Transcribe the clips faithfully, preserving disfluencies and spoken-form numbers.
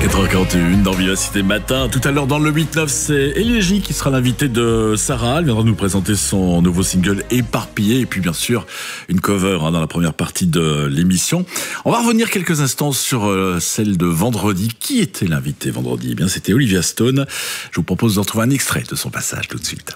quatre heures quarante et un dans Vivacité Matin. Tout à l'heure dans le huit neuf, c'est Elégie qui sera l'invitée de Sarah. Elle viendra nous présenter son nouveau single Éparpillé. Et puis bien sûr, une cover hein, dans la première partie de l'émission. On va revenir quelques instants sur euh, celle de vendredi. Qui était l'invité vendredi ? Eh bien, c'était Olivia Stone. Je vous propose de retrouver un extrait de son passage tout de suite.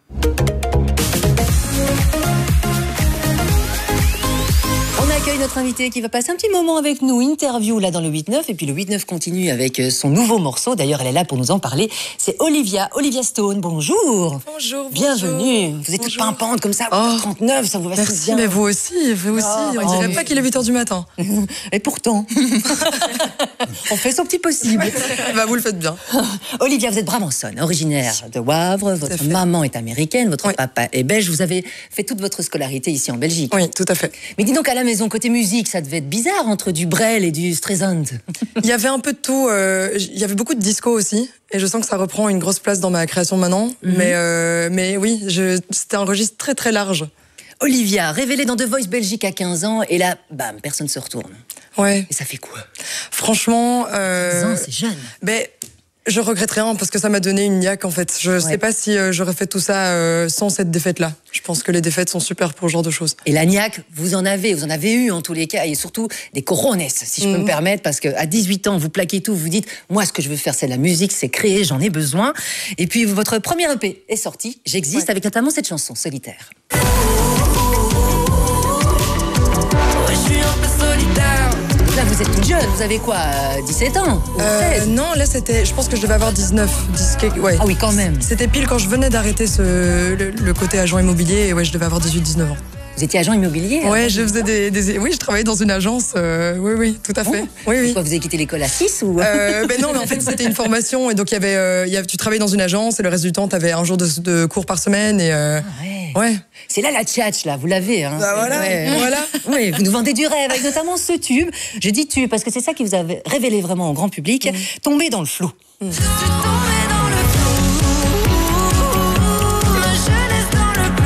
Notre invité qui va passer un petit moment avec nous, interview là dans le huit neuf, et puis le huit neuf continue avec son nouveau morceau, d'ailleurs elle est là pour nous en parler, c'est Olivia, Olivia Stone, bonjour. Bonjour, bienvenue, bonjour. Vous êtes toute bonjour. pimpante comme ça, oh, trente-neuf, ça vous va merci, bien. Mais vous aussi, vous aussi, oh, on dirait oh, pas qu'il est huit heures du matin. Et pourtant, on fait son petit possible. Bah vous le faites bien. Olivia, vous êtes brabançonne, originaire de Wavre, votre maman est américaine, votre oui. papa est belge, vous avez fait toute votre scolarité ici en Belgique. Oui, tout à fait. Mais dis donc à la maison, côté musique, ça devait être bizarre entre du Brel et du Streisand. Il y avait un peu de tout. Euh, il y avait beaucoup de disco aussi. Et je sens que ça reprend une grosse place dans ma création maintenant. Mm-hmm. Mais, euh, mais oui, je, c'était un registre très très large. Olivia, révélée dans The Voice Belgique à quinze ans. Et là, bam, personne se retourne. Ouais. Et ça fait quoi ? Franchement... Euh, quinze ans, c'est jeune. Ben, je regrette rien parce que ça m'a donné une niaque en fait. Je ouais. sais pas si euh, j'aurais fait tout ça euh, sans cette défaite-là. Je pense que les défaites sont super pour ce genre de choses. Et la niaque, vous en avez, vous en avez eu en tous les cas, et surtout des corones, si je mmh. peux me permettre, parce qu'à dix-huit ans, vous plaquez tout, vous dites, moi ce que je veux faire c'est la musique, c'est créer, j'en ai besoin. Et puis votre premier E P est sorti, J'existe, ouais. avec notamment cette chanson, Solitaire. Ouais, je suis un peu solitaire. Là, vous êtes toute jeune, vous avez quoi, dix-sept ans euh, Non, là, c'était, je pense que je devais avoir dix-neuf. dix, ouais. Ah oui, quand même. C'était pile quand je venais d'arrêter ce, le, le côté agent immobilier, et ouais, je devais avoir dix-huit dix-neuf ans. Vous étiez agent immobilier ? Ouais, je faisais des, des... Oui, je travaillais dans une agence, euh, oui, oui, tout à fait. Oh. Oui, oui. Pourquoi, vous avez quitté l'école à six ou... euh, ben non, mais en fait, c'était une formation, et donc il y avait, euh, y avait, tu travaillais dans une agence, et le reste du temps, tu avais un jour de, de cours par semaine, et... Euh, ah ouais. ouais. C'est là la tchatch, là, vous l'avez. Hein. Bah voilà, ouais. voilà. Oui, vous nous vendez du rêve, avec notamment ce tube. Je dis tube, parce que c'est ça qui vous a révélé vraiment au grand public, mmh. Tomber dans le flou. Mmh. Je suis tombée dans le flou, ma jeunesse dans le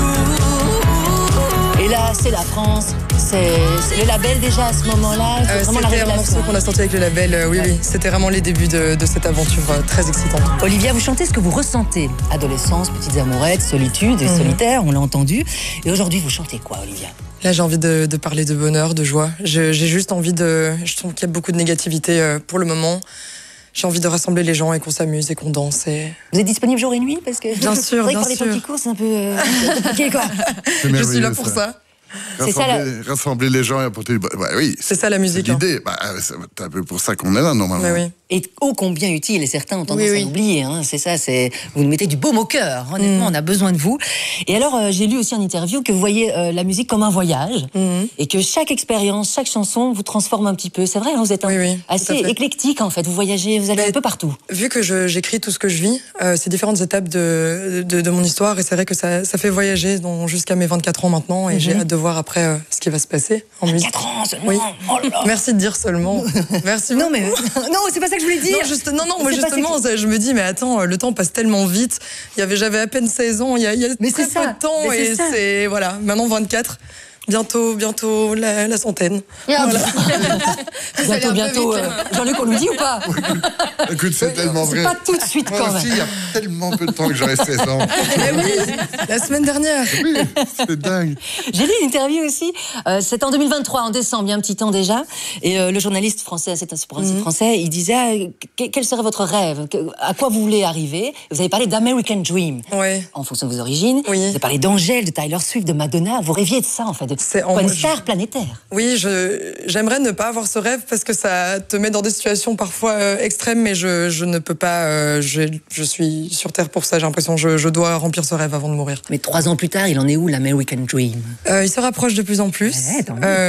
flou. Et là, c'est la France. C'est, c'est le label déjà à ce moment-là. C'est euh, vraiment c'était la un morceau qu'on a sorti avec le label. Euh, oui, ouais. oui. C'était vraiment les débuts de, de cette aventure euh, très excitante. Olivia, vous chantez ce que vous ressentez. Adolescence, petites amourettes, solitude et mmh. solitaire, on l'a entendu. Et aujourd'hui, vous chantez quoi, Olivia ? Là, j'ai envie de, de parler de bonheur, de joie. Je, j'ai juste envie de... Je trouve qu'il y a beaucoup de négativité euh, pour le moment. J'ai envie de rassembler les gens et qu'on s'amuse et qu'on danse. Et... Vous êtes disponible jour et nuit parce que bien sûr, bien sûr. Pour les petits cours, c'est un peu euh, compliqué, quoi. Je suis là pour ça. ça. C'est ça, la... rassembler les gens et apporter du... bah, oui, c'est, c'est ça la musique. C'est l'idée. Hein. Bah, c'est un peu pour ça qu'on est là normalement. Mais oui. Et ô combien utile, et certains ont tendance oui, oui. à l'oublier. Hein. C'est ça, c'est vous nous mettez du baume au cœur. Honnêtement, mmh. on a besoin de vous. Et alors, euh, j'ai lu aussi en interview que vous voyez euh, la musique comme un voyage, mmh. et que chaque expérience, chaque chanson vous transforme un petit peu. C'est vrai, hein, vous êtes un, oui, oui, assez éclectique en fait. Vous voyagez, vous allez Mais, un peu partout. Vu que je, j'écris tout ce que je vis, euh, c'est différentes étapes de, de, de mon histoire, et c'est vrai que ça, ça fait voyager donc, jusqu'à mes vingt-quatre ans maintenant, et mmh. j'ai hâte de voir après euh, ce qui va se passer en musique. vingt-quatre ans seulement. Oui. Oh là là. Merci de dire seulement. Merci. Non mais non, c'est pas ça que je voulais dire. Non, juste, non, non, moi justement, que... je me dis, mais attends, le temps passe tellement vite. Il y avait, j'avais à peine seize ans, il y a, il y a mais très c'est peu ça. de temps, mais et c'est, c'est voilà, maintenant vingt-quatre. Bientôt, bientôt la, la centaine. Ah, voilà. bientôt, bientôt. Euh, Jean-Luc, on nous dit ou pas? Écoute, c'est tellement c'est vrai. Pas tout de suite Moi quand aussi, même. il y a tellement peu de temps que j'aurais seize ans. Mais oui, la semaine dernière. Oui, c'est dingue. J'ai lu une interview aussi. Euh, c'était en deux mille vingt-trois, en décembre, il y a un petit temps déjà. Et euh, le journaliste français, c'est un mm-hmm. français, il disait ah, quel serait votre rêve? À quoi vous voulez arriver? Vous avez parlé d'American Dream. Ouais. En fonction de vos origines. Oui. Vous avez parlé d'Angèle, de Taylor Swift, de Madonna. Vous rêviez de ça, en fait. De c'est en une star planétaire. Oui, je, j'aimerais ne pas avoir ce rêve parce que ça te met dans des situations parfois euh, extrêmes, mais je, je ne peux pas. Euh, je, je suis sur Terre pour ça, j'ai l'impression que je, je dois remplir ce rêve avant de mourir. Mais trois ans plus tard, il en est où, l'American Dream? euh, Il se rapproche de plus en plus. Ouais,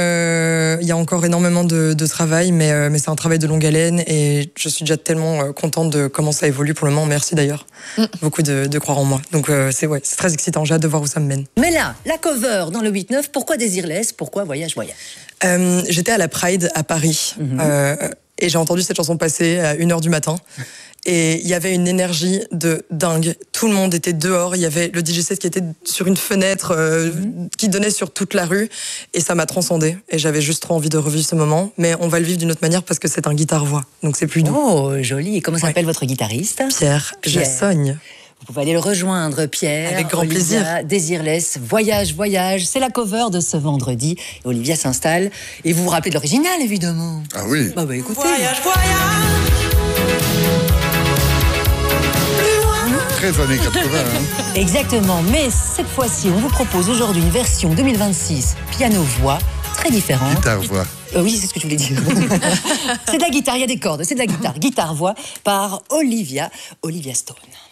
euh, il y a encore énormément de, de travail, mais, euh, mais c'est un travail de longue haleine et je suis déjà tellement euh, contente de comment ça évolue pour le moment. Merci d'ailleurs. Mm. Beaucoup de, de croire en moi. Donc euh, c'est, ouais, c'est très excitant, j'ai hâte de voir où ça me mène. Mais là, la cover dans le huit neuf, pourquoi Désirless? Pourquoi Voyage, Voyage? euh, J'étais à la Pride à Paris. Mm-hmm. euh, Et j'ai entendu cette chanson passer à une heure du matin. Et il y avait une énergie de dingue. Tout le monde était dehors. Il y avait le D J set qui était sur une fenêtre euh, mmh. qui donnait sur toute la rue. Et ça m'a transcendée. Et j'avais juste trop envie de revivre ce moment. Mais on va le vivre d'une autre manière parce que c'est un guitare-voix. Donc c'est plus doux. Oh, joli. Et comment s'appelle ouais. votre guitariste? Pierre, Pierre. Jassogne. Vous pouvez aller le rejoindre, Pierre. Avec grand Olivia, plaisir. Désirless, Voyage, Voyage. C'est la cover de ce vendredi. Et Olivia s'installe. Et vous vous rappelez de l'original, évidemment. Ah oui. Bah, bah écoutez. Voyage, voyage. Très années quatre-vingts. Hein. Exactement. Mais cette fois-ci, on vous propose aujourd'hui une version deux mille vingt-six piano-voix très différente. Guitare-voix. Euh, oui, c'est ce que je voulais dire. C'est de la guitare, il y a des cordes. C'est de la guitare. Guitare-voix par Olivia, Olivia Stone.